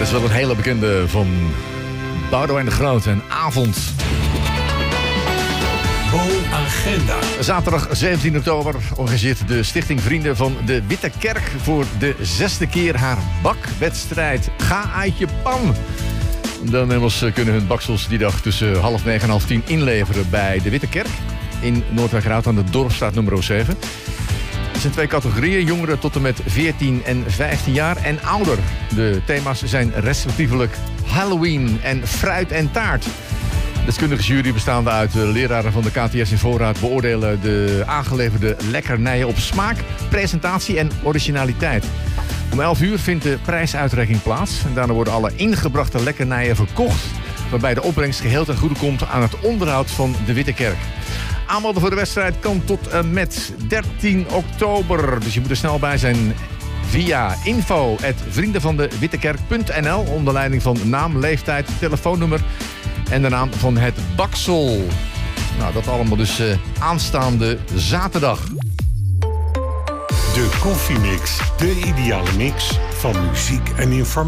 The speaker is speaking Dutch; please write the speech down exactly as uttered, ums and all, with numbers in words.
is wel een hele bekende van Boudewijn de Groot en Avond. Bo-agenda. Zaterdag zeventien oktober organiseert de Stichting Vrienden van de Witte Kerk voor de zesde keer haar bakwedstrijd Ga uit je pan. De deelnemers kunnen hun baksels die dag tussen half negen en half tien inleveren bij de Witte Kerk in Noordwijkerhout aan de Dorpsstraat nummer zeven. Er zijn twee categorieën, jongeren tot en met veertien en vijftien jaar en ouder. De thema's zijn respectievelijk Halloween en fruit en taart. De deskundige jury bestaande uit de leraren van de K T S in voorraad beoordelen de aangeleverde lekkernijen op smaak, presentatie en originaliteit. Om elf uur vindt de prijsuitreiking plaats en daarna worden alle ingebrachte lekkernijen verkocht, waarbij de opbrengst geheel ten goede komt aan het onderhoud van de Witte Kerk. Aanmelden voor de wedstrijd kan tot en met dertien oktober. Dus je moet er snel bij zijn via info at vriendenvandewittekerk punt n l onder leiding van naam, leeftijd, telefoonnummer en de naam van het baksel. Nou, dat allemaal dus uh, aanstaande zaterdag. De Koffiemix, de ideale mix van muziek en informatie.